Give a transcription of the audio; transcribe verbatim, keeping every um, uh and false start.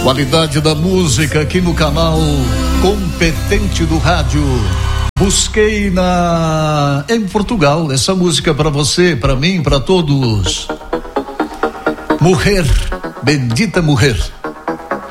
Qualidade da música aqui no canal competente do rádio. Busquei na em Portugal essa música para você, para mim, para todos. Mulher, bendita mulher.